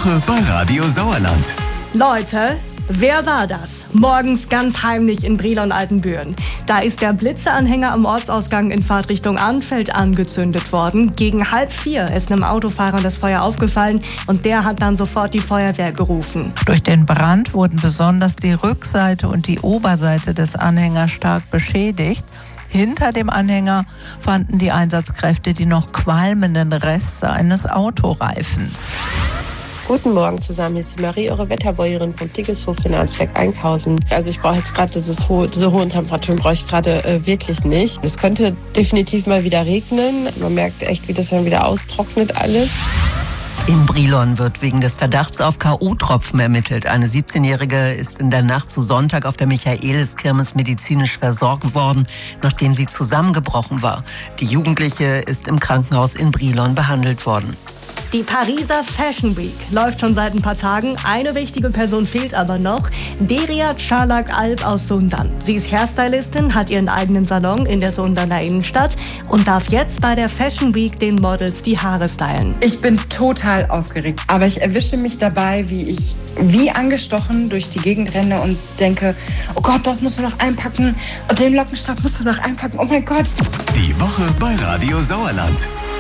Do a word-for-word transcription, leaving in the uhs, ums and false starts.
Woche bei Radio Sauerland. Leute, wer war das? Morgens ganz heimlich in Brilon-Altenbüren. Da ist der Blitzeanhänger am Ortsausgang in Fahrtrichtung Arnfeld angezündet worden. Gegen halb vier ist einem Autofahrer das Feuer aufgefallen und der hat dann sofort die Feuerwehr gerufen. Durch den Brand wurden besonders die Rückseite und die Oberseite des Anhängers stark beschädigt. Hinter dem Anhänger fanden die Einsatzkräfte die noch qualmenden Reste eines Autoreifens. Guten Morgen zusammen, hier ist die Marie, eure Wetterbäuerin vom Tiggeshof in Arnsberg-Einkhausen. Also ich brauche jetzt gerade diese, ho- diese hohen Temperaturen, brauche ich gerade äh, wirklich nicht. Es könnte definitiv mal wieder regnen. Man merkt echt, wie das dann wieder austrocknet alles. In Brilon wird wegen des Verdachts auf K O-Tropfen ermittelt. Eine siebzehnjährige ist in der Nacht zu Sonntag auf der Michaeliskirmes medizinisch versorgt worden, nachdem sie zusammengebrochen war. Die Jugendliche ist im Krankenhaus in Brilon behandelt worden. Die Pariser Fashion Week läuft schon seit ein paar Tagen. Eine wichtige Person fehlt aber noch. Deria Çalak-Alp aus Sundern. Sie ist Hairstylistin, hat ihren eigenen Salon in der Sunderner Innenstadt und darf jetzt bei der Fashion Week den Models die Haare stylen. Ich bin total aufgeregt, aber ich erwische mich dabei, wie ich wie angestochen durch die Gegend renne und denke, oh Gott, das musst du noch einpacken und den Lockenstab musst du noch einpacken, oh mein Gott. Die Woche bei Radio Sauerland.